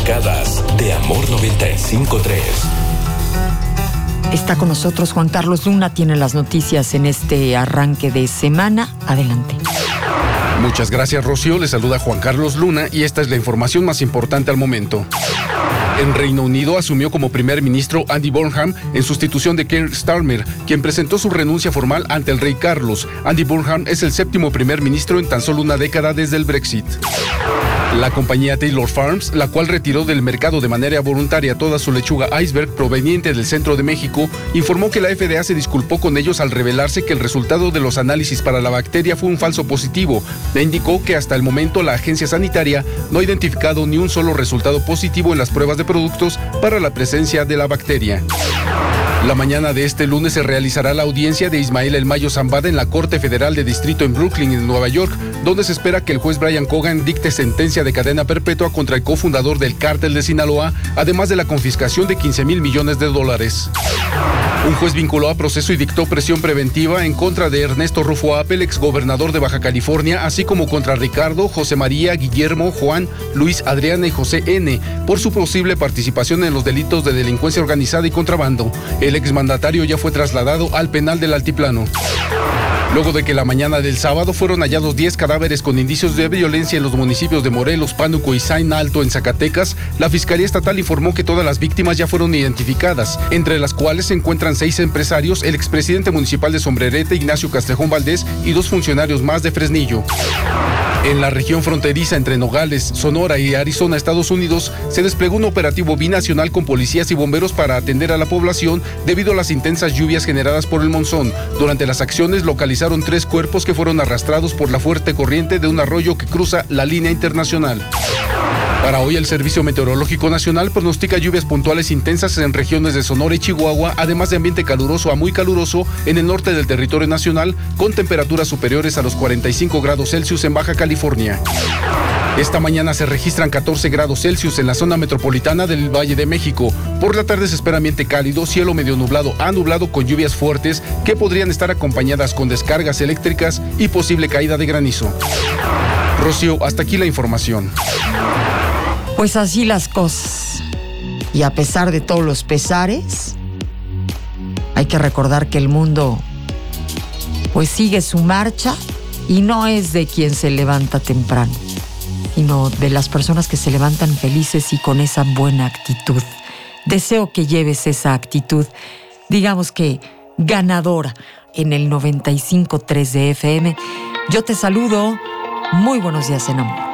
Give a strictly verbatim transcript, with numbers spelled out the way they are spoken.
destacadas de Amor noventa y cinco punto tres. Está con nosotros Juan Carlos Luna, tiene las noticias en este arranque de semana. Adelante. Muchas gracias, Rocío. Le saluda Juan Carlos Luna y esta es la información más importante al momento. En Reino Unido asumió como primer ministro Andy Burnham en sustitución de Keir Starmer, quien presentó su renuncia formal ante el rey Carlos. Andy Burnham es el séptimo primer ministro en tan solo una década desde el Brexit. La compañía Taylor Farms, la cual retiró del mercado de manera voluntaria toda su lechuga iceberg proveniente del centro de México, informó que la F D A se disculpó con ellos al revelarse que el resultado de los análisis para la bacteria fue un falso positivo. E indicó que hasta el momento la agencia sanitaria no ha identificado ni un solo resultado positivo en las pruebas de productos para la presencia de la bacteria. La mañana de este lunes se realizará la audiencia de Ismael El Mayo Zambada en la Corte Federal de Distrito en Brooklyn, en Nueva York, donde se espera que el juez Brian Cogan dicte sentencia de cadena perpetua contra el cofundador del cártel de Sinaloa, además de la confiscación de quince mil millones de dólares. Un juez vinculó a proceso y dictó presión preventiva en contra de Ernesto Rufo Apel, exgobernador de Baja California, así como contra Ricardo, José María, Guillermo, Juan, Luis, Adriana y José N., por su posible participación en los delitos de delincuencia organizada y contrabando. El exmandatario ya fue trasladado al penal del Altiplano. Luego de que la mañana del sábado fueron hallados diez cadáveres con indicios de violencia en los municipios de Morelos, Pánuco y Zain Alto en Zacatecas, la Fiscalía Estatal informó que todas las víctimas ya fueron identificadas, entre las cuales se encuentran seis empresarios, el expresidente municipal de Sombrerete, Ignacio Castrejón Valdés, y dos funcionarios más de Fresnillo. En la región fronteriza entre Nogales, Sonora y Arizona, Estados Unidos, se desplegó un operativo binacional con policías y bomberos para atender a la población debido a las intensas lluvias generadas por el monzón. Durante las acciones localizaron tres cuerpos que fueron arrastrados por la fuerte corriente de un arroyo que cruza la línea internacional. Para hoy, el Servicio Meteorológico Nacional pronostica lluvias puntuales intensas en regiones de Sonora y Chihuahua, además de ambiente caluroso a muy caluroso en el norte del territorio nacional, con temperaturas superiores a los cuarenta y cinco grados Celsius en Baja California. Esta mañana se registran catorce grados Celsius en la zona metropolitana del Valle de México. Por la tarde se espera ambiente cálido, cielo medio nublado a nublado con lluvias fuertes que podrían estar acompañadas con descargas eléctricas y posible caída de granizo. Rocío, hasta aquí la información. Pues así las cosas. Y a pesar de todos los pesares, hay que recordar que el mundo pues sigue su marcha y no es de quien se levanta temprano, sino de las personas que se levantan felices y con esa buena actitud. Deseo que lleves esa actitud, digamos que ganadora, en el noventa y cinco punto tres de F M. Yo te saludo. Muy buenos días en amor.